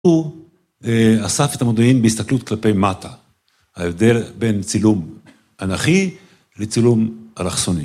הוא אסף את המודיעין בהסתכלות כלפי מטה. ההבדל בין צילום אנכי לצילום אלכסוני.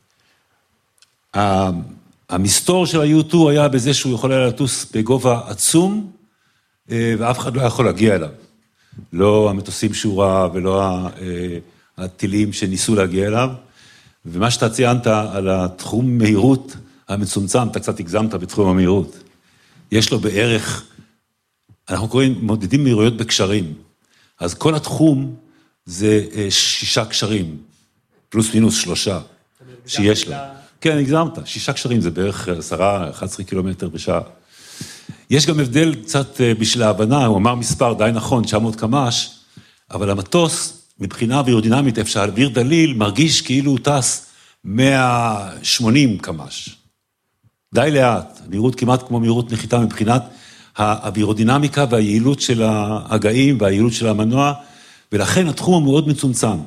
המסתור של ה-U2 היה בזה שהוא יכול היה לטוס בגובה עצום, ואף אחד לא יכול להגיע אליו. לא המטוסים שהוא ראה ולא הטילים שניסו להגיע אליו. ומה שאתה ציינת על התחום מהירות המצומצם, אתה קצת הגזמת בתחום המהירות. יש לו בערך, אנחנו קוראים, מודדים מהירויות בקשרים. אז כל התחום זה 6 קשרים, פלוס מינוס 3, שיש לו. כן, הגזמת, 6 קשרים זה בערך 10-11 קילומטר בשעה. יש גם הבדל קצת בשביל ההבנה, הוא אמר מספר די נכון, 900 קמ"ש, אבל המטוס, מבחינה אווירודינמית, אפשר להעביר דליל, מרגיש כאילו הוא טס 180 קמ"ש. די לאט, מהירות כמעט כמו מהירות נחיתה מבחינת האווירודינמיקה והיעילות של ההגאים והיעילות של המנוע, ולכן התחום מאוד מצומצם,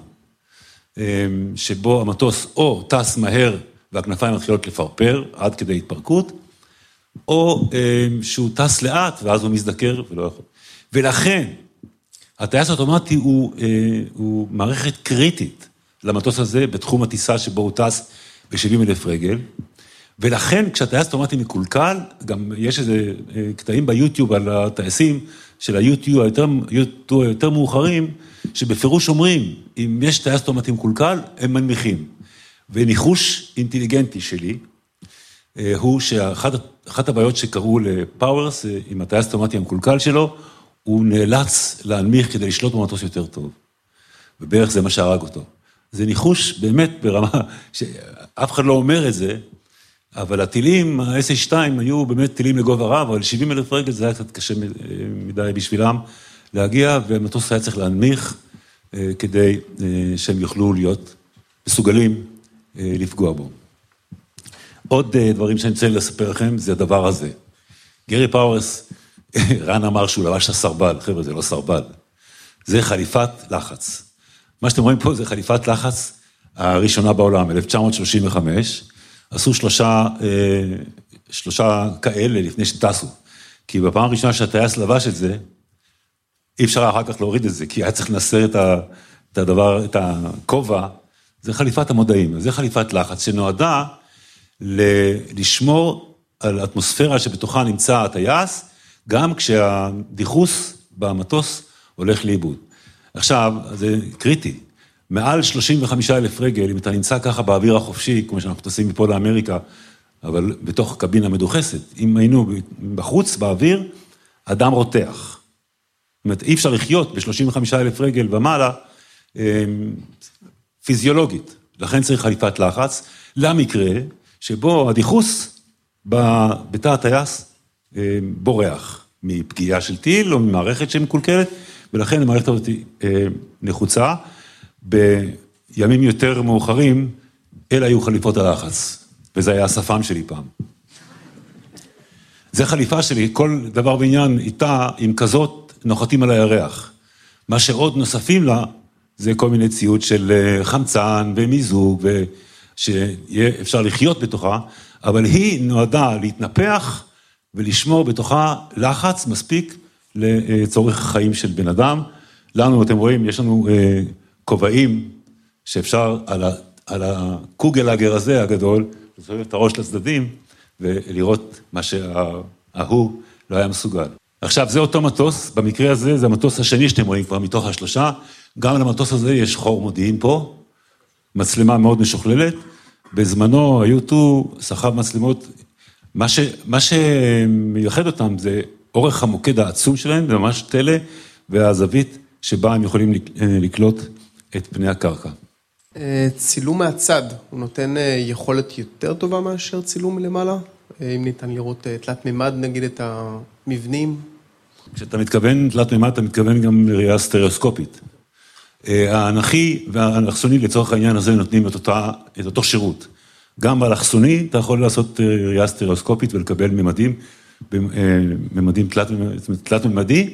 שבו המטוס או טס מהר והכנפיים מתחילות לפרפר עד כדי התפרקות, או שהוא טס לאט ואז הוא מזדקר ולא יכול. ולכן, הטייס האוטומטי הוא מערכת קריטית למטוס הזה בתחום הטיסה שבו הוא טס ב-70,000 רגל, ולכן כשהטייס האוטומטי מקולקל, גם יש איזה קטעים ביוטיוב על הטייסים של ה-U2 היותר מאוחרים, שבפירוש אומרים, אם יש טייס אוטומטי מקולקל, הם מנמיכים. וניחוש אינטליגנטי שלי, הוא שאחת הבעיות שקראו לפאוורס, עם הטייס האוטומטי המקולקל שלו, הוא נאלץ להנמיך כדי לשלוט במטוס יותר טוב. ובערך זה מה שהרג אותו. זה ניחוש באמת ברמה, שאף אחד לא אומר את זה, אבל הטילים, ה-SA2 היו באמת טילים לגובה רב, אבל 70,000 רגל זה היה קצת קשה מדי בשבילם להגיע, והמטוס היה צריך להנמיך כדי שהם יוכלו להיות מסוגלים לפגוע בו. עוד דברים שאני רוצה לספר לכם, זה הדבר הזה. גרי פאוורס, רן אמר שהוא לבש את הסרבל, חבר'ה, זה לא סרבל. זה חליפת לחץ. מה שאתם רואים פה זה חליפת לחץ הראשונה בעולם, 1935, עשו שלושה כאלה לפני שטסו, כי בפעם הראשונה שהטייס לבש את זה, אי אפשר אחר כך להוריד את זה, כי היה צריך לנסר את הדבר, את הכובע, זה חליפת המודעים, זה חליפת לחץ, שנועדה לשמור על האטמוספירה שבתוכה נמצא הטייס, גם כשהדיחוס במטוס הולך לאיבוד. עכשיו, זה קריטי, מעל 35,000 רגל, אם אתה נמצא ככה באוויר החופשי, כמו שאנחנו טסים מפה לאמריקה, אבל בתוך קבינה מדוחסת, אם היינו בחוץ, באוויר, אדם רותח. זאת אומרת, אי אפשר לחיות ב-35,000 רגל ומעלה, פיזיולוגית. לכן צריך חליפת לחץ, למקרה שבו הדיחוס בתא הטייס בורח מפגיעה של טיל או ממערכת שמקולקלת, ולכן המערכת הזאת נחוצה. בימים יותר מאוחרים, אלה היו חליפות הלחץ, וזה היה השפם שלי פעם. זה חליפה שלי, כל דבר בעניין איתה, עם כזאת, נוחתים על הירח. מה שעוד נוספים לה, זה כל מיני ציוד של חמצן ומיזוג, שיהיה אפשר לחיות בתוכה, אבל היא נועדה להתנפח ולשמור בתוכה לחץ מספיק לצורך החיים של בן אדם. לנו, אתם רואים, יש לנו כובעים שאפשר על הקוגלאגר הזה הגדול, לסובב את הראש לצדדים ולראות מה שההוא לא היה מסוגל. עכשיו, זה אותו מטוס, במקרה הזה זה המטוס השני שאתם רואים כבר מתוך השלושה, גם למטוס הזה יש חור מודיעין פה, מצלמה מאוד משוכללת, בזמנו ה-U2 סחב מצלמות, מה שמייחד אותם זה אורך המוקד העצום שלהם, זה ממש טלה, והזווית שבה הם יכולים לקלוט את פני הקרקע. צילום מהצד, הוא נותן יכולת יותר טובה מאשר צילום מלמעלה? אם ניתן לראות תלת מימד, נגיד את המבנים? כשאתה מתכוון תלת מימד, אתה מתכוון גם לראייה סטריאוסקופית. האנכי והאלכסוני לצורך העניין הזה נותנים את אותו שירות. גם באלכסוני אתה יכול לעשות ראייה סטריאוסקופית ולקבל ממדים תלת מימדי,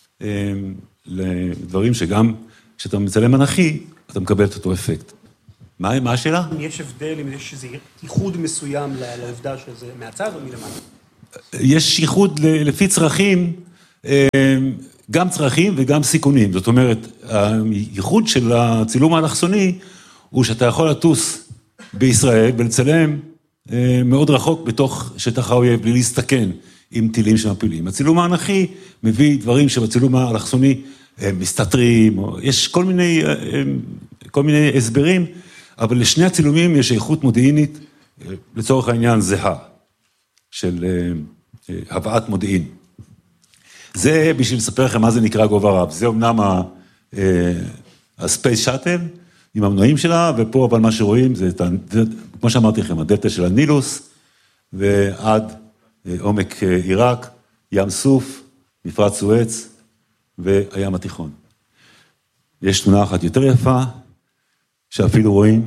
לדברים שגם כשאתה מצלם אנכי, אתה מקבל את אותו אפקט. מה השאלה? יש הבדל אם יש איזה ייחוד מסוים לעובדה שזה מהצד או מלמעלה? יש ייחוד לפי צרכים, גם צרכים וגם סיכונים. זאת אומרת, הייחוד של הצילום האלכסוני הוא שאתה יכול לטוס בישראל ולצלם מאוד רחוק בתוך שטח האויב, בלי להסתכן עם טילים שמפילים. הצילום האנכי מביא דברים שבצילום האלכסוני מסתתרים, יש כל מיני הסברים, אבל לשני הצילומים יש איכות מודיעינית, לצורך העניין זהה, של הבאת מודיעין. זה בשביל לספר לכם מה זה נקרא גובה רב. זה אמנם הספייס שאטל, עם המנועים שלה, ופה אבל מה שרואים זה, כמו שאמרתי לכם, הדלתא של הנילוס, ועד עומק עיראק, ים סוף, מפרץ סואץ, והים התיכון. יש תמונה אחת יותר יפה, שאפילו רואים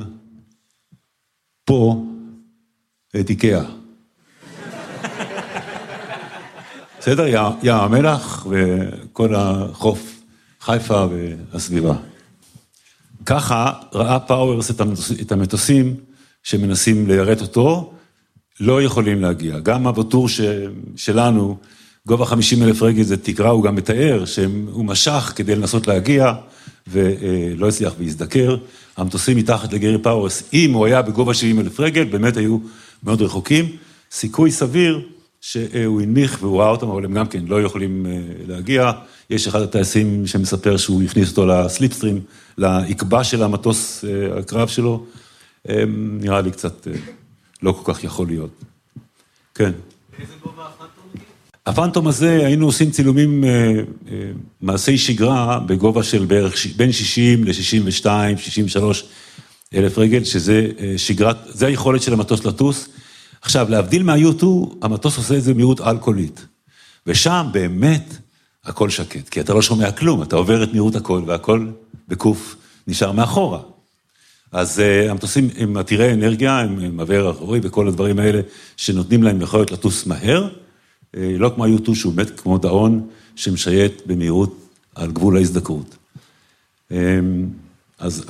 פה את איקאה. בסדר? ים המלח וכל החוף חיפה והסביבה. ככה ראה פאוורס את המטוסים שמנסים ליירט אותו, לא יכולים להגיע. גם הבטור שלנו, גובה 50,000 רגל זה תקרה, הוא גם מתאר שהוא משך כדי לנסות להגיע, ולא הצליח והזדקר. המטוסים מתחת לגרי פאוורס, אם הוא היה בגובה 70,000 רגל, באמת היו מאוד רחוקים. סיכוי סביר שהוא הנמיך והוא ראה אותם, אבל הם גם כן לא יכולים להגיע. יש אחד הטייסים שמספר שהוא הכניס אותו לסליפסטרים, לעקבה של המטוס הקרב שלו. נראה לי קצת לא כל כך יכול להיות. כן. באיזה גובה הפנטום? הפנטום הזה, היינו עושים צילומים מעשי שגרה בגובה של בערך בין 60 ל-62, 63 אלף רגל, שזה שגרת, זה היכולת של המטוס לטוס. עכשיו, להבדיל מה-U2, המטוס עושה את זה מהירות אלכוהולית. ושם באמת הכל שקט, כי אתה לא שומע כלום, אתה עובר את מהירות הכל, והכל בקוף נשאר מאחורה. אז המטוסים הם עתירי אנרגיה, הם עבר אחורי וכל הדברים האלה שנותנים להם יכולת לטוס מהר, לא כמו ה-U2 שהוא באמת כמו דאון שמשייט במהירות על גבול ההזדקרות. אז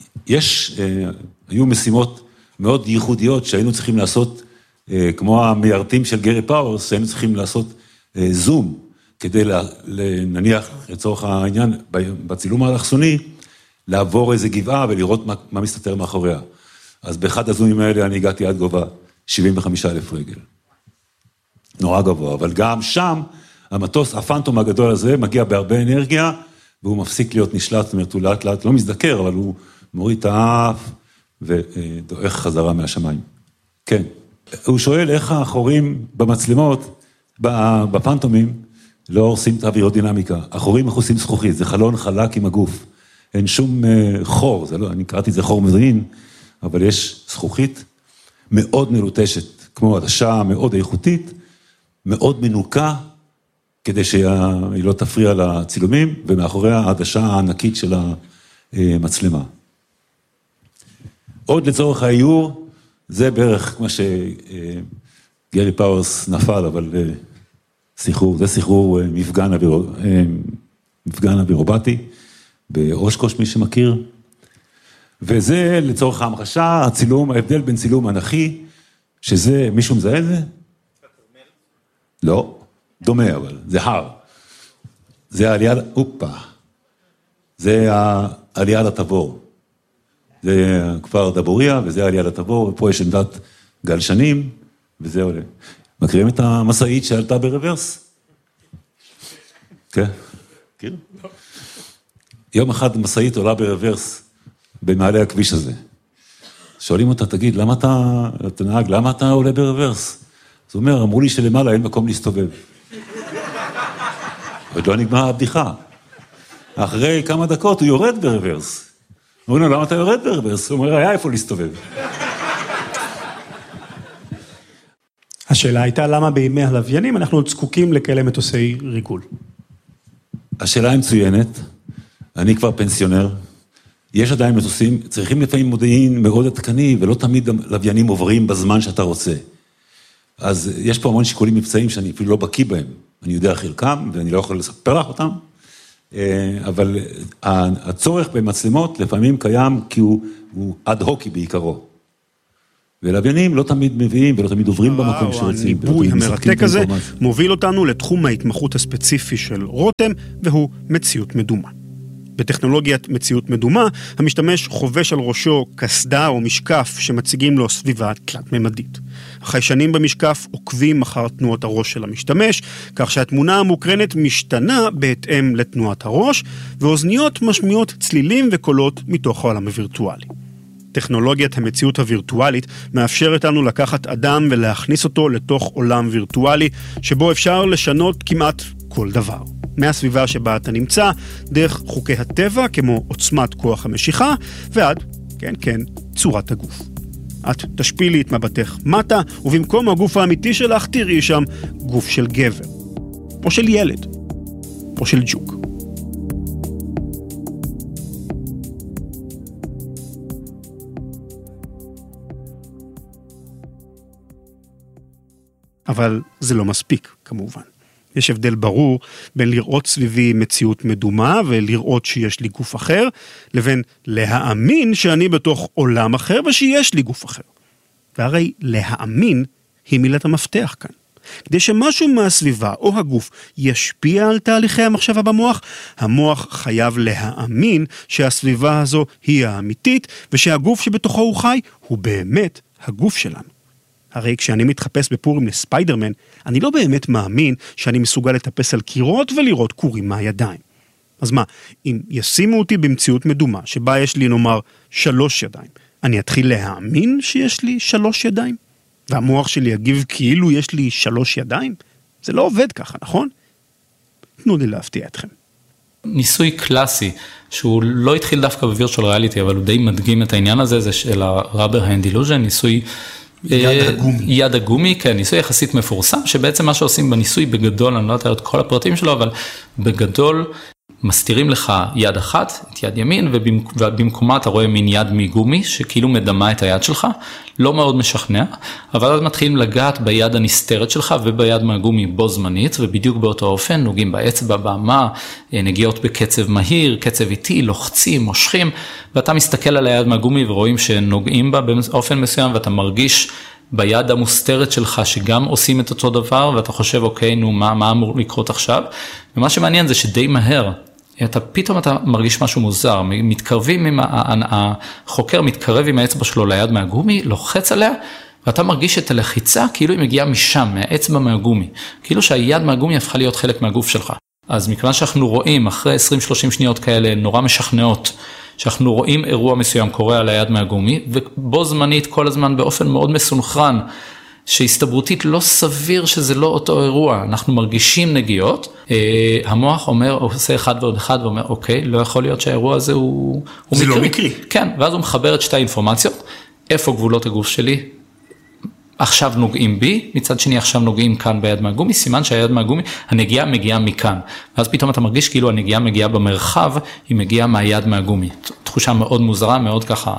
היו משימות מאוד ייחודיות שהיינו צריכים לעשות, כמו המיירטים של גרי פאוורס, שהיינו צריכים לעשות זום, כדי נניח לצורך העניין בצילום האלכסוני, לעבור איזה גבעה ולראות מה מסתתר מאחוריה. אז באחד הזומים האלה אני הגעתי עד גובה 75,000 רגל. נורא גבוה, אבל גם שם המטוס, הפנטום הגדול הזה, מגיע בהרבה אנרגיה, והוא מפסיק להיות נשלט, זאת אומרת, הוא לאט לאט לא מזדקר, אבל הוא מוריד את האף ודועך חזרה מהשמיים. כן. הוא שואל איך החורים במצלמות, בפנטומים, לא עושים את האווירודינמיקה. החורים מכוסים זכוכית, זה חלון חלק עם הגוף. אין שום חור, זה לא, אני קראתי את זה חור מזרין, אבל יש זכוכית מאוד מלוטשת, כמו עדשה מאוד איכותית, מאוד מנוקה, כדי שהיא לא תפריע לצילומים, ומאחוריה העדשה הענקית של המצלמה. עוד לצורך האיור, זה בערך כמו שגרי פאוורס נפל, אבל זה סחרור מפגן אווירובטי, באושקוש מי שמכיר, וזה לצורך ההמחשה, הצילום, ההבדל בין צילום אנכי, שזה, מישהו מזהה את זה? לא, דומה אבל, זה הר. זה העלייה, זה העלייה לתבור. זה כפר דבוריה, וזה העלייה לתבור, ופה יש עמדת גלשנים, וזה עולה. מכירים את המסעית שעלתה ברוורס? כן? כאילו? יום אחד מסעית עולה ברוורס, במעלה הכביש הזה. שואלים אותה, תגיד, למה אתה נהג, למה אתה עולה ברוורס? אז הוא אומר, אמרו לי שלמעלה אין מקום להסתובב. עוד לא נגמרה הבדיחה. אחרי כמה דקות הוא יורד ברוורס. אמרו לו, למה אתה יורד ברוורס? הוא אומר, היה איפה להסתובב. השאלה הייתה, למה בימי הלוויינים אנחנו עוד זקוקים לכאלה מטוסי ריגול? השאלה היא מצוינת. אני כבר פנסיונר. יש עדיין מטוסים, צריכים לפעמים מודיעין מאוד עדכני, ולא תמיד לוויינים עוברים בזמן שאתה רוצה. אז יש פה המון שיקולים מבצעים שאני אפילו לא בקיא בהם. אני יודע חלקם, ואני לא יכול לספר לך אותם, אבל הצורך במצלמות לפעמים קיים כי הוא אד הוקי בעיקרו. ולוויינים לא תמיד מביאים ולא תמיד עוברים במקום שרוצים. הניבוי המרתק הזה מוביל אותנו לתחום ההתמחות הספציפי של רותם, והוא מציאות מדומה. בטכנולוגיית מציאות מדומה, המשתמש חובש על ראשו קסדה או משקף שמציגים לו סביבה תלת-ממדית. החיישנים במשקף עוקבים אחר תנועות הראש של המשתמש, כך שהתמונה המוקרנת משתנה בהתאם לתנועת הראש, ואוזניות משמיעות צלילים וקולות מתוך העולם הווירטואלי. טכנולוגיית המציאות הווירטואלית מאפשרת לנו לקחת אדם ולהכניס אותו לתוך עולם וירטואלי, שבו אפשר לשנות כמעט כל דבר. מהסביבה שבה אתה נמצא, דרך חוקי הטבע כמו עוצמת כוח המשיכה, ועד, כן, צורת הגוף. את תשפילי את מבטך מטה, ובמקום הגוף האמיתי שלך תראי שם גוף של גבר, או של ילד, או של ג'וק. אבל זה לא מספיק, כמובן. יש הבדל ברור בין לראות סביבי מציאות מדומה ולראות שיש לי גוף אחר, לבין להאמין שאני בתוך עולם אחר ושיש לי גוף אחר. והרי להאמין היא מילת המפתח כאן. כדי שמשהו מהסביבה או הגוף ישפיע על תהליכי המחשבה במוח, המוח חייב להאמין שהסביבה הזו היא האמיתית, ושהגוף שבתוכו הוא חי הוא באמת הגוף שלנו. הרי כשאני מתחפש בפורים לספיידרמן, אני לא באמת מאמין שאני מסוגל לטפס על קירות ולראות קורים מהידיים. אז מה, אם ישימו אותי במציאות מדומה, שבה יש לי נאמר 3 ידיים, אני אתחיל להאמין שיש לי 3 ידיים? והמוח שלי יגיב כאילו יש לי 3 ידיים? זה לא עובד ככה, נכון? תנו לי להפתיע אתכם. ניסוי קלאסי, שהוא לא התחיל דווקא בווירטואל ריאליטי, אבל הוא די מדגים את העניין הזה, זה של ה-Rubber Hand Illusion, ניסוי יד הגומי, כן, ניסוי יחסית מפורסם, שבעצם מה שעושים בניסוי בגדול, אני לא יודע את כל הפרטים שלו, אבל בגדול מסתירים לך יד אחת, את יד ימין, ובמקומה אתה רואה מין יד מגומי, שכאילו מדמה את היד שלך, לא מאוד משכנע, אבל אז מתחילים לגעת ביד הנסתרת שלך, וביד מהגומי בו זמנית, ובדיוק באותו אופן, נוגעים באצבע, באמה, נגיעות בקצב מהיר, קצב איטי, לוחצים, מושכים, ואתה מסתכל על היד מהגומי, ורואים שנוגעים בה באופן מסוים, ואתה מרגיש ביד המוסתרת שלך, שגם עושים את אותו דבר, ואתה חושב, אוקיי, נו, מה אמור לקרות עכשיו? ומה שמעניין זה שדי מהר, פתאום אתה מרגיש משהו מוזר, מתקרבים החוקר מתקרב עם האצבע שלו ליד מהגומי, לוחץ עליה, ואתה מרגיש את הלחיצה כאילו היא מגיעה משם, מהאצבע מהגומי, כאילו שהיד מהגומי הפכה להיות חלק מהגוף שלך. אז מכיוון שאנחנו רואים אחרי 20-30 שניות כאלה נורא משכנעות, שאנחנו רואים אירוע מסוים קורה על היד מהגומי, ובו זמנית כל הזמן באופן מאוד מסונכרן, שהסתברותית לא סביר שזה לא אותו אירוע, אנחנו מרגישים נגיעות, המוח אומר, עושה 1 ועוד 1 ואומר, אוקיי, לא יכול להיות שהאירוע הזה הוא זה מקרי. לא מקרי. כן, ואז הוא מחבר את 2 אינפורמציות, איפה גבולות הגוף שלי, עכשיו נוגעים בי, מצד שני עכשיו נוגעים כאן ביד מהגומי, סימן שהיד מהגומי, הנגיעה מגיעה מכאן, ואז פתאום אתה מרגיש כאילו הנגיעה מגיעה במרחב, היא מגיעה מהיד מהגומי, תחושה מאוד מוזרה, מאוד ככה,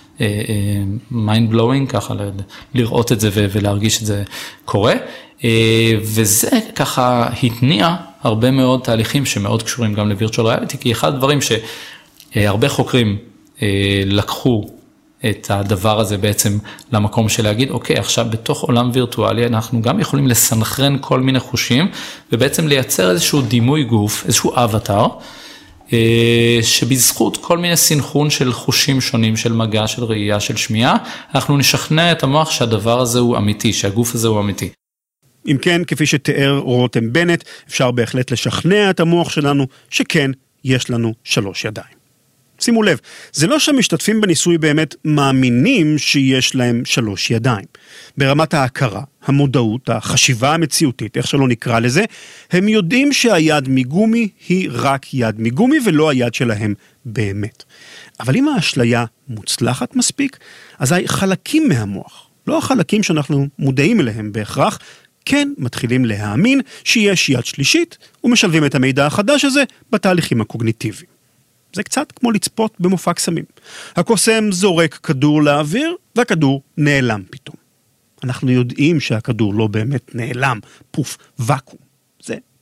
mind blowing, ככה לראות את זה ולהרגיש את זה קורה, וזה ככה התניע הרבה מאוד תהליכים שמאוד קשורים גם לווירטואל ריאליטי, כי אחד הדברים שהרבה חוקרים לקחו את הדבר הזה בעצם למקום של להגיד, אוקיי, עכשיו בתוך עולם וירטואלי אנחנו גם יכולים לסנכרן כל מיני חושים, ובעצם לייצר איזשהו דימוי גוף, איזשהו אבטר, שבזכות כל מיני סינכרון של חושים שונים, של מגע, של ראייה, של שמיעה, אנחנו נשכנע את המוח שהדבר הזה הוא אמיתי, שהגוף הזה הוא אמיתי. אם כן, כפי שתיאר רותם בנט, אפשר בהחלט לשכנע את המוח שלנו שכן, יש לנו 3 ידיים. שימו לב, זה לא שהמשתתפים בניסוי באמת מאמינים שיש להם 3 ידיים. ברמת ההכרה, המודעות, החשיבה המציאותית, איך שלא נקרא לזה, הם יודעים שהיד מגומי היא רק יד מגומי ולא היד שלהם באמת. אבל אם האשליה מוצלחת מספיק, אז חלקים מהמוח, לא החלקים שאנחנו מודעים אליהם בהכרח, כן מתחילים להאמין שיש יד שלישית, ומשלבים את המידע החדש הזה בתהליכים הקוגניטיביים. זה קצת כמו לצפות במופע קסמים. הקוסם זורק כדור לאוויר, והכדור נעלם פתאום. אנחנו יודעים שהכדור לא באמת נעלם, פוף, וקום. זה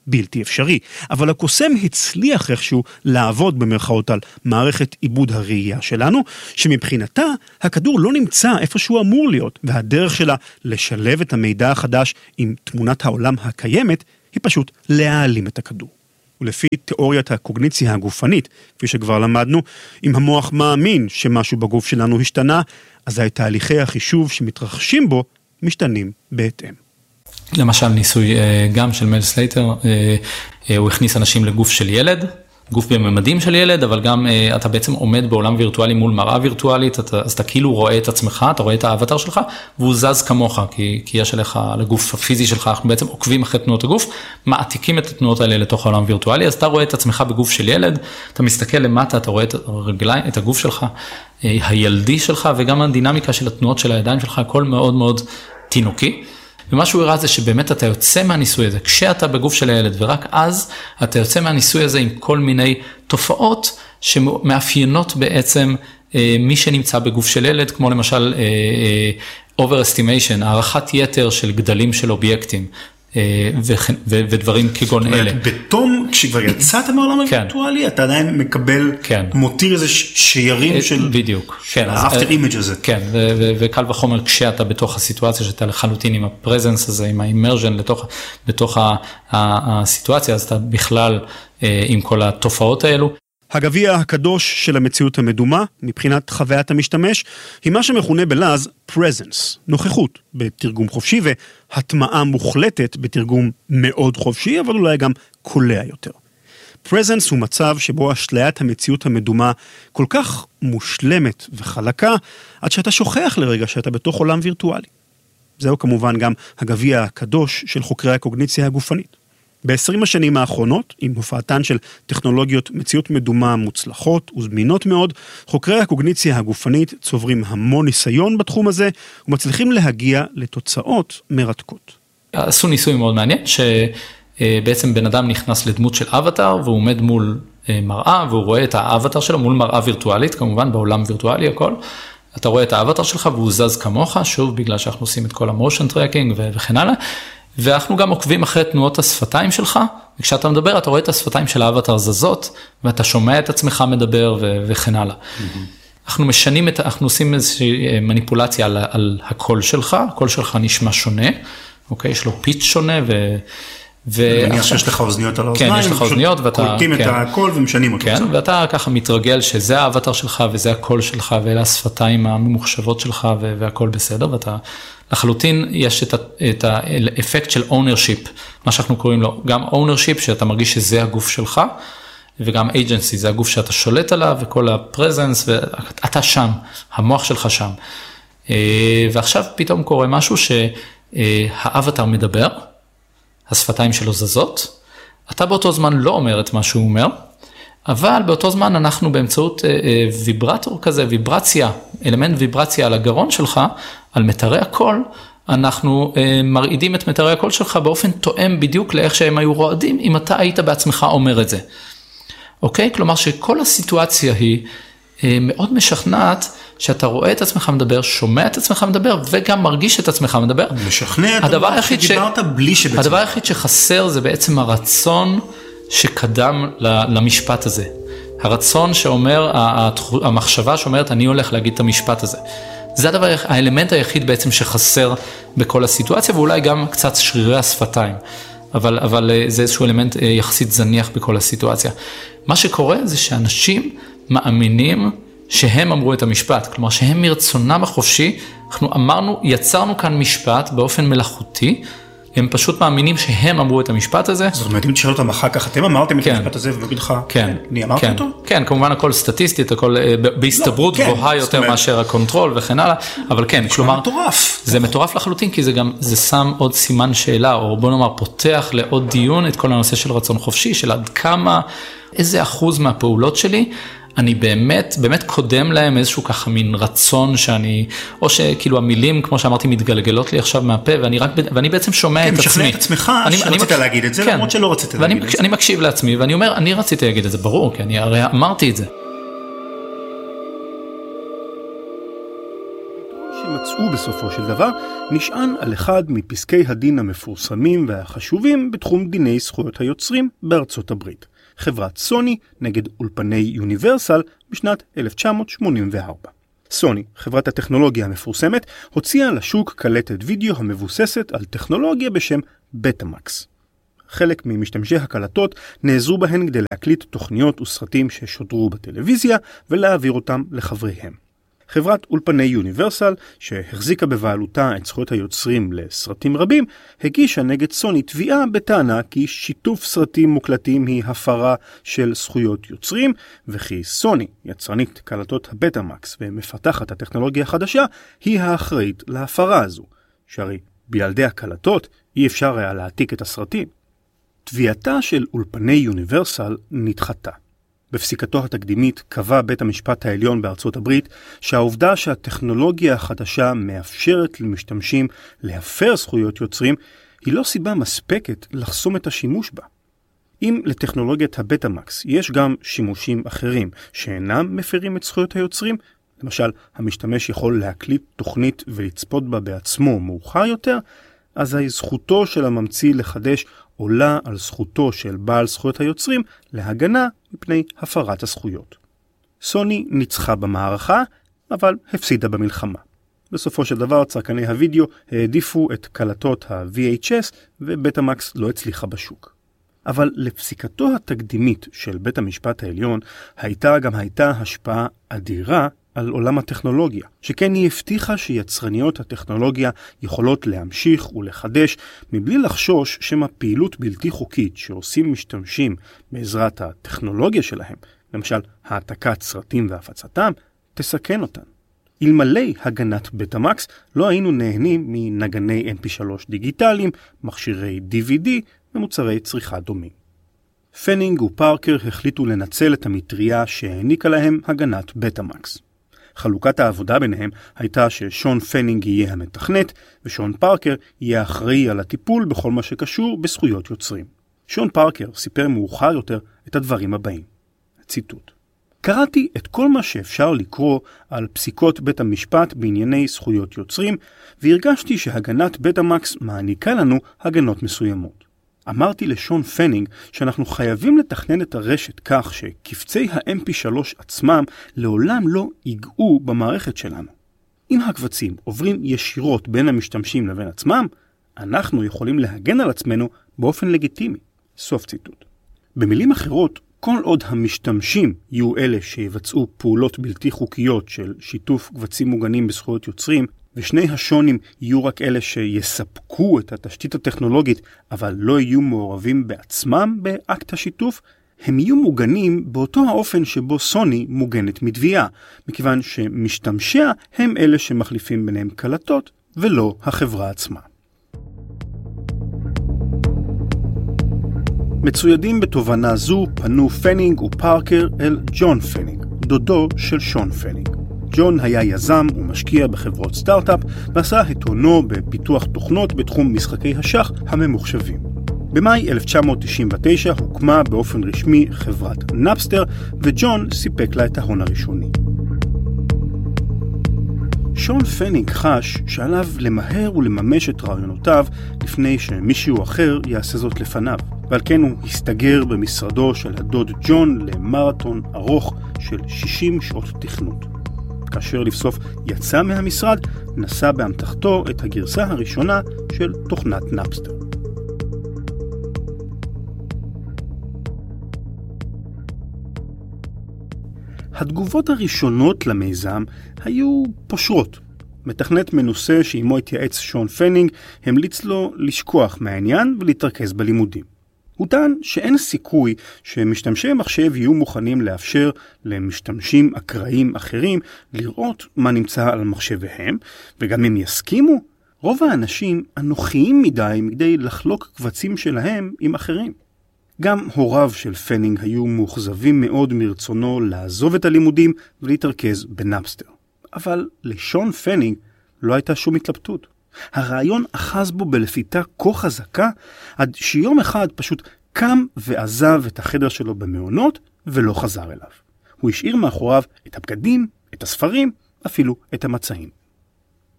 בלתי אפשרי, אבל הקוסם הצליח איכשהו לעבוד במרכאות על מערכת עיבוד הראייה שלנו, שמבחינתה הכדור לא נמצא איפה שהוא אמור להיות, והדרך שלה לשלב את המידע החדש עם תמונת העולם הקיימת, היא פשוט להעלים את הכדור. ולפי תיאוריית הקוגניציה הגופנית, כפי שכבר למדנו, אם המוח מאמין שמשהו בגוף שלנו השתנה, אזי תהליכי החישוב שמתרחשים בו משתנים בהתאם. למשל ניסוי גם של מל סלייטר, הוא הכניס אנשים לגוף של ילד, גוף בממדים של ילד, אבל גם אתה בעצם עומד בעולם וירטואלי מול מראה וירטואלית, אז אתה כאילו רואה את עצמך, אתה רואה את האבטר שלך, והוא זז כמוך, כי יש עליך, לגוף הפיזי שלך, אנחנו בעצם עוקבים אחרי תנועות הגוף, מעתיקים את התנועות האלה לתוך העולם וירטואלי, אז אתה רואה את עצמך בגוף של ילד, אתה מסתכל למטה, אתה רואה את הרגליים, את הגוף שלך, הילדי שלך, וגם הדינמיקה של התנועות של הידיים שלך, הכל מאוד מאוד תינוקי. ומה שהוא הראה זה שבאמת אתה יוצא מהניסוי הזה, כשאתה בגוף של הילד, ורק אז אתה יוצא מהניסוי הזה עם כל מיני תופעות שמאפיינות בעצם מי שנמצא בגוף של ילד, כמו למשל overestimation, הערכת יתר של גדלים של אובייקטים, ודברים כגון אלה. בתום, כשכבר יצאת מהעולם הווירטואלי, אתה עדיין מקבל, מותיר איזה שיירים של... בדיוק. האפטר אימג' הזה. כן, וקל וחומר כשאתה בתוך הסיטואציה, שאתה לחלוטין עם הפרזנס הזה, עם האימרז'ן בתוך הסיטואציה, אז אתה בכלל עם כל התופעות האלו. הגביע הקדוש של המציאות המדומה, מבחינת חוויית המשתמש, היא מה שמכונה בלעז presence, נוכחות בתרגום חופשי, והטמעה מוחלטת בתרגום מאוד חופשי, אבל אולי גם קולע יותר. presence הוא מצב שבו אשליית המציאות המדומה כל כך מושלמת וחלקה, עד שאתה שוכח לרגע שאתה בתוך עולם וירטואלי. זהו כמובן גם הגביע הקדוש של חוקרי הקוגניציה הגופנית. ב-20 השנים האחרונות, עם הופעתן של טכנולוגיות מציאות מדומה מוצלחות וזמינות מאוד, חוקרי הקוגניציה הגופנית צוברים המון ניסיון בתחום הזה, ומצליחים להגיע לתוצאות מרתקות. עשו ניסוי מאוד מעניין, שבעצם בן אדם נכנס לדמות של אבטר, והוא עומד מול מראה, והוא רואה את האבטר שלו מול מראה וירטואלית, כמובן בעולם וירטואלי הכל, אתה רואה את האבטר שלך והוא זז כמוך, שוב בגלל שאנחנו עושים את כל המושן טרקינג וכן הלאה, ואנחנו גם עוקבים אחרי תנועות השפתיים שלך, וכשאתה מדבר אתה רואה את השפתיים של האבטר זזות, ואתה שומע את עצמך מדבר וכן הלאה. אנחנו משנים אנחנו עושים איזושהי מניפולציה על הקול שלך, הקול שלך נשמע שונה, אוקיי? יש לו פיץ' שונה ואני חושב שיש לך אוזניות על האוזניים, כן, יש לך אוזניות, ואתה קולטים את הקול ומשנים אותו. כן, ואתה ככה מתרגל שזה האבטר שלך וזה הקול שלך, ואלה השפתיים הממוחשבות שלך והכל בסדר, ואתה לחלוטין יש את האפקט של ownership, מה שאנחנו קוראים לו, גם ownership שאתה מרגיש שזה הגוף שלך, וגם agency, זה הגוף שאתה שולט עליו, וכל הפרזנס, ואתה שם, המוח שלך שם. ועכשיו פתאום קורה משהו שהאבטר מדבר, השפתיים שלו זזות, אתה באותו זמן לא אומר את מה שהוא אומר, אבל באותו זמן אנחנו באמצעות ויברטור כזה, ויברציה, אלמנט ויברציה על הגרון שלך, על מטרי הקול, אנחנו מרעידים את מטרי הקול שלך באופן תואם בדיוק לאיך שהם היו רועדים, אם אתה היית בעצמך אומר את זה. אוקיי? כלומר שכל הסיטואציה היא מאוד משכנעת, שאתה רואה את עצמך מדבר, שומע את עצמך מדבר, וגם מרגיש את עצמך מדבר. משכנע את הדבר שדיברת בלי שבעצם. הדבר היחיד שחסר זה בעצם הרצון שקדם למשפט הזה. הרצון שאומר, המחשבה שאומרת, אני הולך להגיד את המשפט הזה. זה הדבר, האלמנט היחיד בעצם שחסר בכל הסיטואציה, ואולי גם קצת שרירי השפתיים. אבל זה איזשהו אלמנט יחסית זניח בכל הסיטואציה. מה שקורה זה שאנשים מאמינים שהם אמרו את המשפט, כלומר שהם מרצונם החופשי, אנחנו אמרנו, יצרנו כאן משפט באופן מלאכותי, הם פשוט מאמינים שהם אמרו את המשפט הזה. זאת אומרת, אם תשאל אותם אחר כך, אתם אמרתם את המשפט הזה, ומגיד לך, אני אמרתי אותו? כן, כמובן הכל סטטיסטית, הכל בהסתברות גבוהה יותר מאשר הקונטרול וכן הלאה, אבל כן, כלומר, זה מטורף לחלוטין, כי זה שם עוד סימן שאלה, או בוא נאמר, פותח לעוד דיון את כל הנושא של רצון חופשי, של עד כמה, איזה אחוז מהפעולות שלי, אני באמת קודם להם איזשהו ככה מין רצון שאני, או שכאילו המילים, כמו שאמרתי, מתגלגלות לי עכשיו מהפה, ואני בעצם שומע את עצמי. כן, משכנע את עצמך שרצית להגיד את זה, למרות שלא רצית להגיד את זה. אני מקשיב לעצמי, ואני אומר, אני רציתי להגיד את זה, ברור, כי אני הרי אמרתי את זה. שמצאו שמצאו בסופו של דבר נשען על אחד מפסקי הדין המפורסמים והחשובים בתחום דיני זכויות היוצרים בארצות הברית. חברת סוני נגד אולפני יוניברסל בשנת 1984. סוני, חברת הטכנולוגיה המפורסמת, הוציאה לשוק קלטת וידאו המבוססת על טכנולוגיה בשם בטאמקס. חלק ממשתמשי הקלטות נעזרו בהן כדי להקליט תוכניות וסרטים ששודרו בטלוויזיה ולהעביר אותם לחבריהם. חברת אולפני יוניברסל, שהחזיקה בבעלותה את זכויות היוצרים לסרטים רבים, הגישה נגד סוני תביעה בטענה כי שיתוף סרטים מוקלטים היא הפרה של זכויות יוצרים, וכי סוני, יצרנית קלטות הבטאמקס ומפתחת הטכנולוגיה החדשה, היא האחראית להפרה הזו, שהרי בילדי הקלטות אי אפשר היה להעתיק את הסרטים. תביעתה של אולפני יוניברסל נדחתה. בפסיקתו התקדימית קבע בית המשפט העליון בארצות הברית שהעובדה שהטכנולוגיה החדשה מאפשרת למשתמשים להפר זכויות יוצרים היא לא סיבה מספקת לחסום את השימוש בה. אם לטכנולוגיית הבטאמקס יש גם שימושים אחרים שאינם מפרים את זכויות היוצרים, למשל המשתמש יכול להקליט תוכנית ולצפות בה בעצמו מאוחר יותר, אז זכותו של הממציא לחדש עולה על זכותו של בעל זכויות היוצרים להגנה מפני הפרת הזכויות. סוני ניצחה במערכה, אבל הפסידה במלחמה. בסופו של דבר צרכני הוידאו העדיפו את קלטות ה-VHS ובטאמקס לא הצליחה בשוק. אבל לפסיקתו התקדימית של בית המשפט העליון הייתה השפעה אדירה על עולם הטכנולוגיה, שכן היא הבטיחה שיצרניות הטכנולוגיה יכולות להמשיך ולחדש מבלי לחשוש שמה פעילות בלתי חוקית שעושים משתמשים בעזרת הטכנולוגיה שלהם, למשל העתקת סרטים והפצתם, תסכן אותן. אלמלא הגנת בטאמקס לא היינו נהנים מנגני MP3 דיגיטליים, מכשירי DVD ומוצרי צריכה דומים. פנינג ופארקר החליטו לנצל את המטריה שהעניקה להם הגנת בטאמקס. חלוקת העבודה ביניהם הייתה ששון פנינג יהיה המתכנת, ושון פארקר יהיה אחראי על הטיפול בכל מה שקשור בזכויות יוצרים. שון פארקר סיפר מאוחר יותר את הדברים הבאים. ציטוט: קראתי את כל מה שאפשר לקרוא על פסיקות בית המשפט בענייני זכויות יוצרים, והרגשתי שהגנת בטאמקס מעניקה לנו הגנות מסוימות. אמרתי לשון פנינג שאנחנו חייבים לתכנן את הרשת כך שקפצי ה-MP3 עצמם לעולם לא ייגעו במערכת שלנו. אם הקבצים עוברים ישירות בין המשתמשים לבין עצמם, אנחנו יכולים להגן על עצמנו באופן לגיטימי. סוף ציטוט. במילים אחרות, כל עוד המשתמשים יהיו אלה שיבצעו פעולות בלתי חוקיות של שיתוף קבצים מוגנים בזכויות יוצרים, ושני השונים יהיו רק אלה שיספקו את התשתית הטכנולוגית, אבל לא יהיו מעורבים בעצמם באקט השיתוף, הם יהיו מוגנים באותו האופן שבו סוני מוגנת מתביעה, מכיוון שמשתמשיה הם אלה שמחליפים ביניהם קלטות, ולא החברה עצמה. מצוידים בתובנה זו פנו פנינג ופארקר אל ג'ון פנינג, דודו של שון פנינג. ג'ון היה יזם ומשקיע בחברות סטארט-אפ, ועשה את הונו בפיתוח תוכנות בתחום משחקי השח הממוחשבים. במאי 1999 הוקמה באופן רשמי חברת נאפסטר, וג'ון סיפק לה את ההון הראשוני. שון פנינג חש שעליו למהר ולממש את רעיונותיו לפני שמישהו אחר יעשה זאת לפניו, ועל כן הוא הסתגר במשרדו של הדוד ג'ון למרתון ארוך של 60 שעות תכנות. כאשר לבסוף יצא מהמשרד, נשא באמתחתו את הגרסה הראשונה של תוכנת נאפסטר. התגובות הראשונות למיזם היו פושרות. מתכנת מנוסה שעמו התייעץ שון פנינג המליץ לו לשכוח מהעניין ולהתרכז בלימודים. הוא טען שאין סיכוי שמשתמשי מחשב יהיו מוכנים לאפשר למשתמשים אקראיים אחרים לראות מה נמצא על מחשביהם, וגם אם יסכימו, רוב האנשים אנוכיים מדי מכדי לחלוק קבצים שלהם עם אחרים. גם הוריו של פנינג היו מאוכזבים מאוד מרצונו לעזוב את הלימודים ולהתרכז בנאפסטר. אבל לשון פנינג לא הייתה שום התלבטות. הרעיון אחז בו בלפיתה כה חזקה, עד שיום אחד פשוט קם ועזב את החדר שלו במעונות ולא חזר אליו. הוא השאיר מאחוריו את הבגדים, את הספרים, אפילו את המצעים.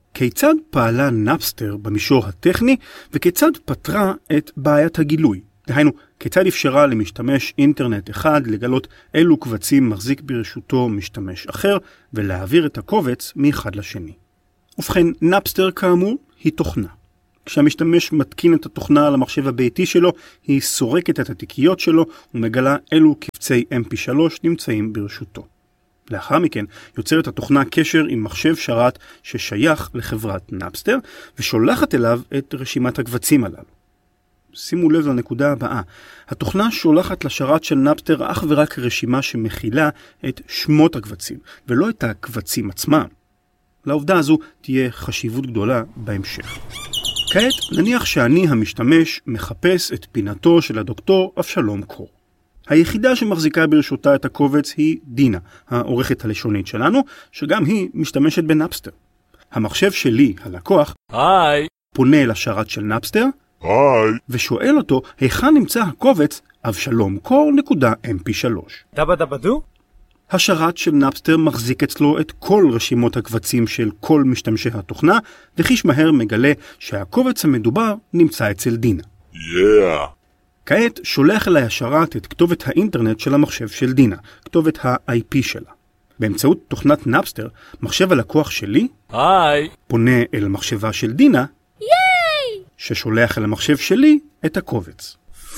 כיצד פעלה נאפסטר במישור הטכני וכיצד פתרה את בעיית הגילוי. דהיינו, כיצד אפשרה למשתמש אינטרנט אחד לגלות אילו קבצים מחזיק ברשותו משתמש אחר ולהעביר את הקובץ מאחד לשני. ובכן, נאפסטר כאמור היא תוכנה. כשהמשתמש מתקין את התוכנה על המחשב הביתי שלו, היא סורקת את התיקיות שלו ומגלה אילו קבצי MP3 נמצאים ברשותו. לאחר מכן יוצרת התוכנה קשר עם מחשב שרת ששייך לחברת נאפסטר ושולחת אליו את רשימת הקבצים הללו. שימו לב לנקודה הבאה. התוכנה שולחת לשרת של נאפסטר אך ורק רשימה שמכילה את שמות הקבצים ולא את הקבצים עצמם. לעובדה הזו תהיה חשיבות גדולה בהמשך. כעת נניח שאני המשתמש מחפש את פינתו של הדוקטור אבשלום קור. היחידה שמחזיקה ברשותה את הקובץ היא דינה, העורכת הלשונית שלנו, שגם היא משתמשת בנאפסטר. המחשב שלי, הלקוח, פונה אל השרת של נאפסטר, ושואל אותו היכן נמצא הקובץ אבשלום.mp3. דבדבדו? השרת של נאפסטר מחזיק אצלו את כל רשימות הקבצים של כל משתמשי התוכנה, וחיש מהר מגלה שהקובץ המדובר נמצא אצל דינה. כעת שולח אליי השרת את כתובת האינטרנט של המחשב של דינה, כתובת ה-IP שלה. באמצעות תוכנת נאפסטר, מחשב הלקוח שלי פונה אל מחשבה של דינה, ששולח אל המחשב שלי את הקובץ.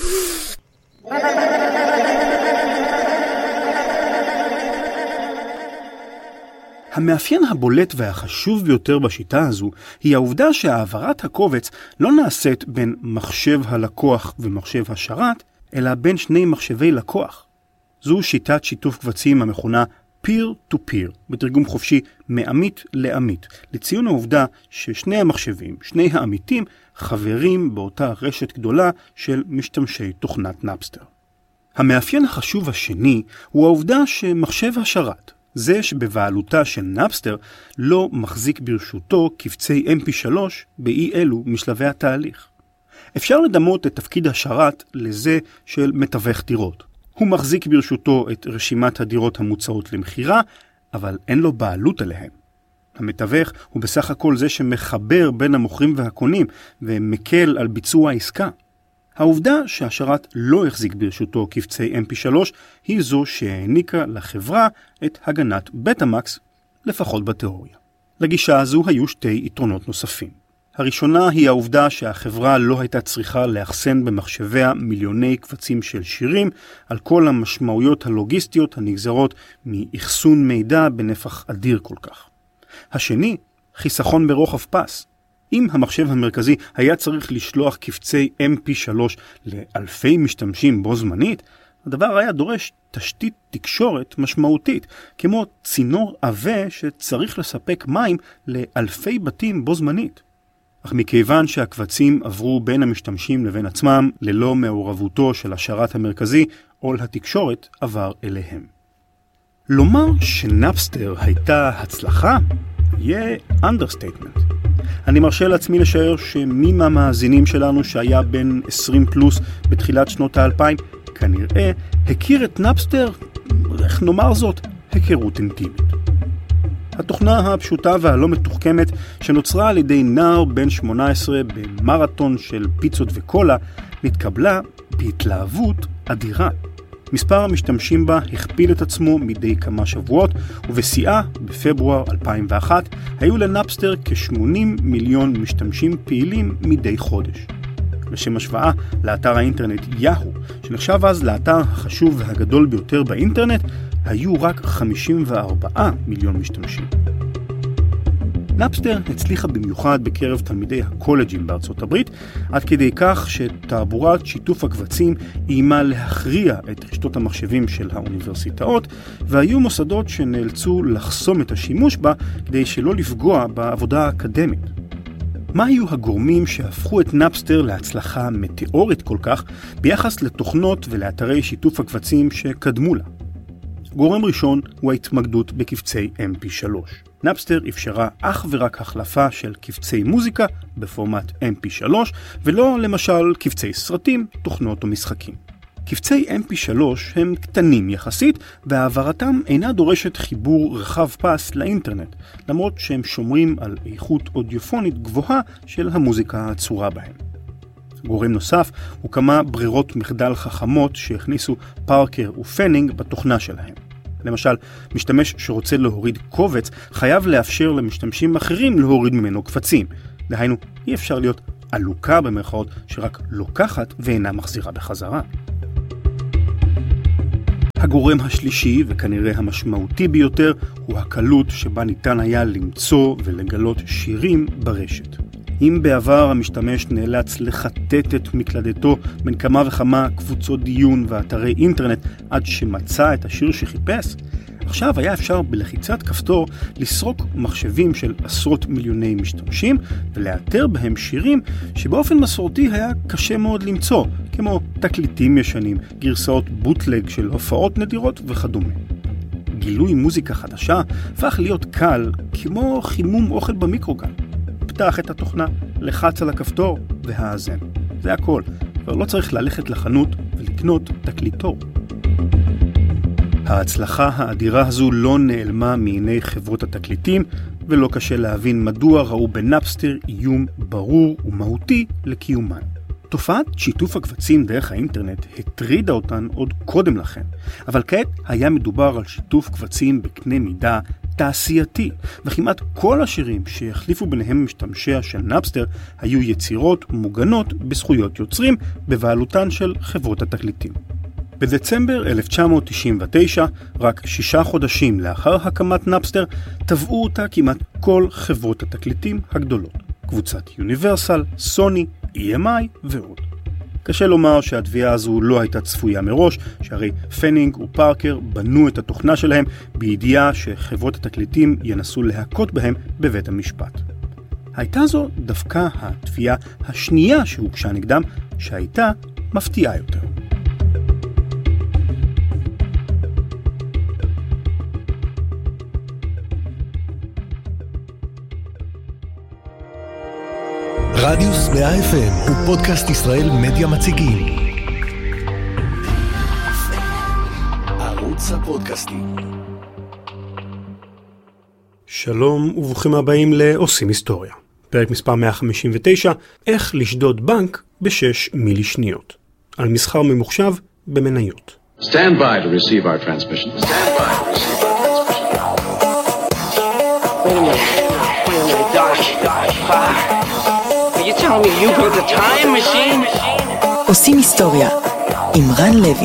המאפיין הבולט והחשוב ביותר בשיטה הזו היא העובדה שהעברת הקובץ לא נעשית בין מחשב הלקוח ומחשב השרת, אלא בין שני מחשבי לקוח. זו שיטת שיתוף קבצים המכונה peer to peer, בתרגום חופשי מעמית לעמית, לציון העובדה ששני המחשבים, שני העמיתים, חברים באותה רשת גדולה של משתמשי תוכנת נאפסטר. המאפיין החשוב השני הוא העובדה שמחשב השרת, זה שבבעלותה של נאפסטר, לא מחזיק ברשותו קבצי MP3 באי אלו משלבי התהליך. אפשר לדמות את תפקיד השרת לזה של מתווך דירות. הוא מחזיק ברשותו את רשימת הדירות המוצעות למחירה, אבל אין לו בעלות עליהם. המתווך הוא בסך הכל זה שמחבר בין המוכרים והקונים ומקל על ביצוע העסקה. העובדה שהשרת לא החזיק ברשותו קבצי MP3 היא זו שהעניקה לחברה את הגנת בטאמקס, לפחות בתיאוריה. לגישה הזו היו שתי יתרונות נוספים. הראשונה היא העובדה שהחברה לא הייתה צריכה לאחסן במחשביה מיליוני קבצים של שירים על כל המשמעויות הלוגיסטיות הנגזרות מאחסון מידע בנפח אדיר כל כך. השני, חיסכון ברוחב פס. אם המחשב המרכזי היה צריך לשלוח קבצי MP3 לאלפי משתמשים בו זמנית, הדבר היה דורש תשתית תקשורת משמעותית, כמו צינור עבה שצריך לספק מים לאלפי בתים בו זמנית. אך מכיוון שהקבצים עברו בין המשתמשים לבין עצמם ללא מעורבותו של השרת המרכזי, עול התקשורת עבר אליהם. לומר שנאפסטר הייתה הצלחה יהיה understatement. אני מרשה לעצמי לשער שמי מהמאזינים שלנו שהיה בין 20 פלוס בתחילת שנות ה-2000 כנראה הכיר את נאפסטר, איך נאמר זאת, היכרות אינטימית. התוכנה הפשוטה והלא מתוחכמת שנוצרה על ידי נער בן 18 במרתון של פיצות וקולה נתקבלה בהתלהבות אדירה. מספר המשתמשים בה הכפיל את עצמו מדי כמה שבועות, ובשיאה בפברואר 2001 היו לנאפסטר כ-80 מיליון משתמשים פעילים מדי חודש. לשם השוואה, לאתר האינטרנט יאהו, שנחשב אז לאתר החשוב והגדול ביותר באינטרנט, היו רק 54 מיליון משתמשים. נאפסטר הצליחה במיוחד בקרב תלמידי הקולג'ים בארצות הברית, עד כדי כך שתעבורת שיתוף הקבצים איימה להכריע את רשתות המחשבים של האוניברסיטאות, והיו מוסדות שנאלצו לחסום את השימוש בה כדי שלא לפגוע בעבודה האקדמית. מה היו הגורמים שהפכו את נאפסטר להצלחה מטאורית כל כך ביחס לתוכנות ולאתרי שיתוף הקבצים שקדמו לה? גורם ראשון הוא ההתמקדות בקבצי MP3. נאפסטר אפשרה אך ורק החלפה של קבצי מוזיקה בפורמט MP3, ולא למשל קבצי סרטים, תוכנות או משחקים. קבצי MP3 הם קטנים יחסית, והעברתם אינה דורשת חיבור רחב פס לאינטרנט, למרות שהם שומרים על איכות אודיופונית גבוהה של המוזיקה העצורה בהם. גורם נוסף הוא כמה ברירות מחדל חכמות שהכניסו פארקר ופנינג בתוכנה שלהם. למשל, משתמש שרוצה להוריד קובץ חייב לאפשר למשתמשים אחרים להוריד ממנו קבצים. דהיינו, אי אפשר להיות עלוקה במרכאות שרק לוקחת ואינה מחזירה בחזרה. הגורם השלישי וכנראה המשמעותי ביותר הוא הקלות שבה ניתן היה למצוא ולגלות שירים ברשת. אם בעבר המשתמש נאלץ לחטט את מקלדתו בין כמה וכמה קבוצות דיון ואתרי אינטרנט עד שמצא את השיר שחיפש, עכשיו היה אפשר בלחיצת כפתור לסרוק מחשבים של עשרות מיליוני משתמשים ולאתר בהם שירים שבאופן מסורתי היה קשה מאוד למצוא, כמו תקליטים ישנים, גרסאות בוטלג של הופעות נדירות וכדומה. גילוי מוזיקה חדשה הפך להיות קל כמו חימום אוכל במיקרוגל. פתח את התוכנה, לחץ על הכפתור והאזן. זה הכל. כבר לא צריך ללכת לחנות ולקנות תקליטור. ההצלחה האדירה הזו לא נעלמה מעיני חברות התקליטים, ולא קשה להבין מדוע ראו בנאפסטר איום ברור ומהותי לקיומן. תופעת שיתוף הקבצים דרך האינטרנט הטרידה אותן עוד קודם לכן, אבל כעת היה מדובר על שיתוף קבצים בקנה מידה תעשייתי, וכמעט כל השירים שהחליפו ביניהם משתמשיה של נאפסטר היו יצירות מוגנות בזכויות יוצרים בבעלותן של חברות התקליטים. בדצמבר 1999, רק 6 חודשים לאחר הקמת נאפסטר, תבעו אותה כמעט כל חברות התקליטים הגדולות. קבוצת יוניברסל, סוני, EMI ועוד. קשה לומר שהתביעה הזו לא הייתה צפויה מראש, שהרי פנינג ופארקר בנו את התוכנה שלהם בידיעה שחברות התקליטים ינסו להכות בהם בבית המשפט. הייתה זו דווקא התביעה השנייה שהוגשה נגדם, שהייתה מפתיעה יותר. רדיוס 100 FM הוא פודקאסט ישראל מדיה מציגים. ערוץ הפודקאסטים. שלום וברוכים הבאים לעושים היסטוריה. פרק מספר 159, איך לשדוד בנק ב6 מילי שניות. על מסחר ממוחשב במניות. Stand by to receive our transmission. Stand by to receive our transmission. Wait a minute, Doc. Are you telling me you built a time machine? עושים היסטוריה עם רן לוי.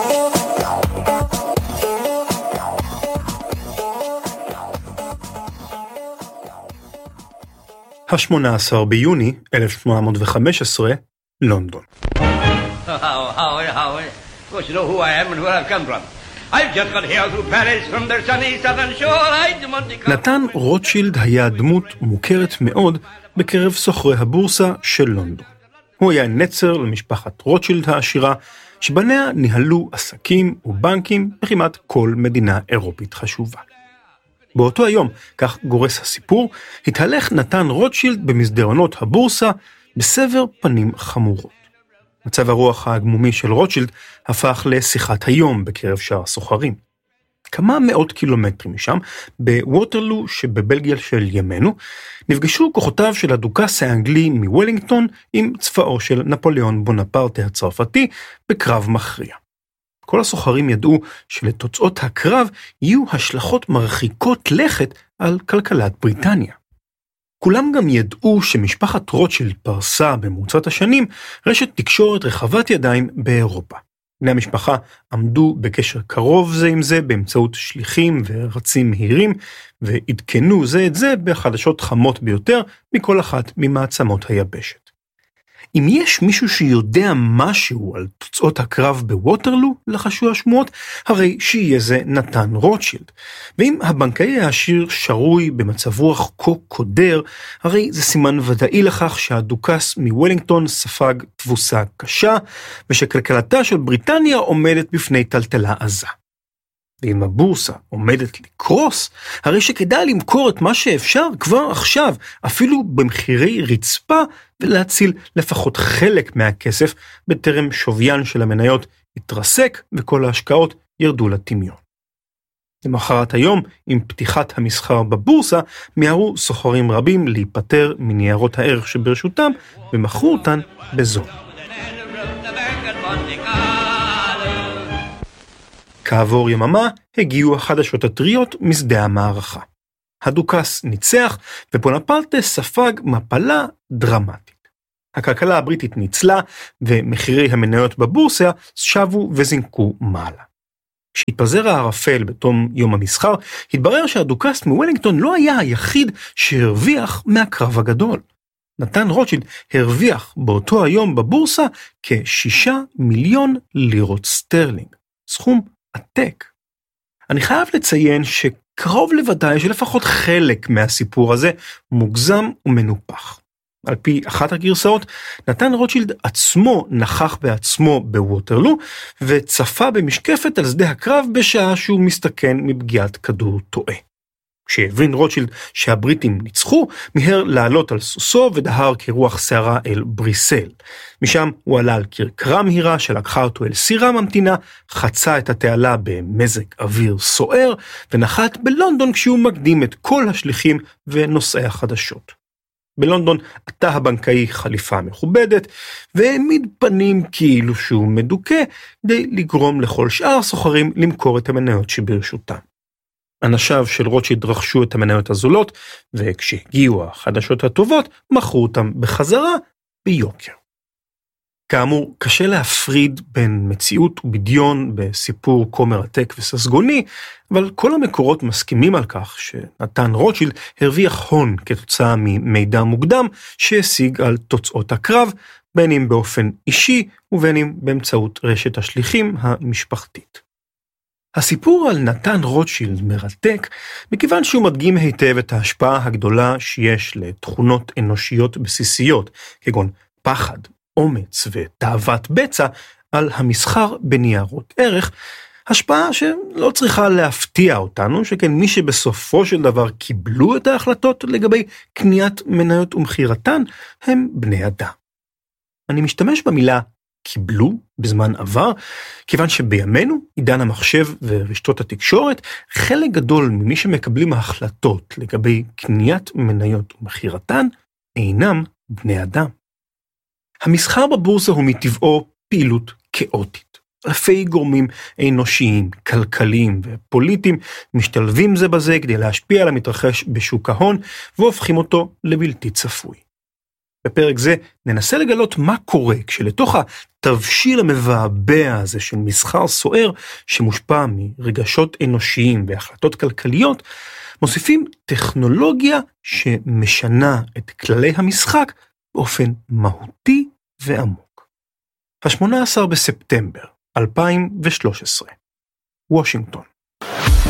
ה-18 ביוני 1815, לונדון. Of course you know who I am and where I've come from. I've just got here through Paris from their sunny southern shore. I'm Monte Carlo. נתן רוטשילד היה דמות מוכרת מאוד בקרב סוחרי הבורסה של לונדון. הוא היה נצר למשפחת רוטשילד העשירה, שבניה ניהלו עסקים ובנקים בכמעט כל מדינה אירופית חשובה. באותו היום, כך גורס הסיפור, התהלך נתן רוטשילד במסדרונות הבורסה בסבר פנים חמורות. מצב הרוח הגמומי של רוטשילד הפך לשיחת היום בקרב שאר הסוחרים. כמה מאות קילומטרים משם, בווטרלו שבבלגיה של ימינו, נפגשו כוחותיו של הדוכס האנגלי מוולינגטון עם צבאו של נפוליאון בונפרטה הצרפתי בקרב מכריע. כל הסוחרים ידעו שלתוצאות הקרב יהיו השלכות מרחיקות לכת על כלכלת בריטניה. כולם גם ידעו שמשפחת רוטשילד פרסה במרוצת השנים רשת תקשורת רחבת ידיים באירופה. בני המשפחה עמדו בקשר קרוב זה עם זה באמצעות שליחים ורצים מהירים, ועדכנו זה את זה בחדשות חמות ביותר מכל אחת ממעצמות היבשת. אם יש מישהו שיודע משהו על תוצאות הקרב בווטרלו, לחשו השמועות, הרי שיהיה זה נתן רוטשילד. ואם הבנקאי העשיר שרוי במצב רוח כה קודר, הרי זה סימן ודאי לכך שהדוכס מוולינגטון ספג תבוסה קשה, ושכלכלתה של בריטניה עומדת בפני טלטלה עזה. ואם הבורסה עומדת לקרוס, הרי שכדאי למכור את מה שאפשר כבר עכשיו, אפילו במחירי רצפה, ולהציל לפחות חלק מהכסף, בטרם שוויין של המניות התרסק וכל ההשקעות ירדו לטמיון. למחרת היום, עם פתיחת המסחר בבורסה, מיהרו סוחרים רבים להיפטר מניירות הערך שברשותם ומכרו אותן בזול. כעבור יממה הגיעו החדשות הטריות משדה המערכה. הדוכס ניצח ובונפרטה ספג מפלה דרמטית. הכלכלה הבריטית ניצלה ומחירי המניות בבורסה שבו וזינקו מעלה. כשהתפזר הערפל בתום יום המסחר, התברר שהדוכס מוולינגטון לא היה היחיד שהרוויח מהקרב הגדול. נתן רוטשילד הרוויח באותו היום בבורסה כ6 מיליון לירות סטרלינג. סכום עתק. אני חייב לציין שקרוב לוודאי שלפחות חלק מהסיפור הזה מוגזם ומנופח. על פי אחת הגרסאות, נתן רוטשילד עצמו נכח בעצמו בווטרלו, וצפה במשקפת על שדה הקרב בשעה שהוא מסתכן מפגיעת כדור טועה. כשהבין רוטשילד שהבריטים ניצחו, מיהר לעלות על סוסו ודהר כרוח שערה אל בריסל. משם הוא עלה על כרכרה מהירה שלקחה אותו אל סירה ממתינה, חצה את התעלה במזג אוויר סוער, ונחת בלונדון כשהוא מקדים את כל השליחים ונושאי החדשות. בלונדון עטה הבנקאי חליפה מכובדת, והעמיד פנים כאילו שהוא מדוכא, כדי לגרום לכל שאר הסוחרים למכור את המניות שברשותם. אנשיו של רוטשילד רכשו את המניות הזולות, וכשהגיעו החדשות הטובות, מכרו אותם בחזרה ביוקר. כאמור, קשה להפריד בין מציאות ובדיון בסיפור כה מרתק וססגוני, אבל כל המקורות מסכימים על כך שנתן רוטשילד הרוויח הון כתוצאה ממידע מוקדם שהשיג על תוצאות הקרב, בין אם באופן אישי ובין אם באמצעות רשת השליחים המשפחתית. הסיפור על נתן רוטשילד מרתק, מכיוון שהוא מדגים היטב את ההשפעה הגדולה שיש לתכונות אנושיות בסיסיות, כגון פחד, אומץ ותאוות בצע על המסחר בניירות ערך, השפעה שלא צריכה להפתיע אותנו, שכן מי שבסופו של דבר קיבלו את ההחלטות לגבי קניית מניות ומחירתן, הם בני אדם. אני משתמש במילה קיבלו בזמן עבר, כיוון שבימינו, עידן המחשב ורשתות התקשורת, חלק גדול ממי שמקבלים ההחלטות לגבי קניית מניות ומחירתן, אינם בני אדם. המסחר בבורסה הוא מטבעו פעילות כאוטית. אלפי גורמים אנושיים, כלכליים ופוליטיים משתלבים זה בזה כדי להשפיע על המתרחש בשוק ההון והופכים אותו לבלתי צפוי. בפרק זה ננסה לגלות מה קורה כשלתוך התבשיל המבעבע הזה של מסחר סוער שמושפע מרגשות אנושיים והחלטות כלכליות, מוסיפים טכנולוגיה שמשנה את כללי המשחק באופן מהותי ועמוק. ה-18 בספטמבר 2013, וושינגטון.